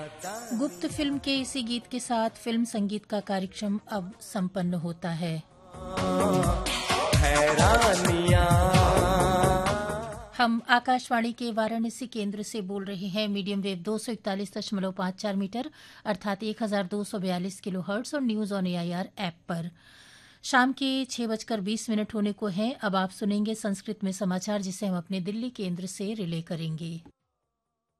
गुप्त फिल्म के इसी गीत के साथ फिल्म संगीत का कार्यक्रम अब संपन्न होता है। हम आकाशवाणी के वाराणसी केंद्र से बोल रहे हैं। मीडियम वेव 241.54 मीटर अर्थात 1242 किलोहर्ट्ज और न्यूज ऑन एआईआर ऐप पर। शाम के 6:20 होने को हैं। अब आप सुनेंगे संस्कृत में समाचार, जिसे हम अपने दिल्ली केंद्र से रिले करेंगे।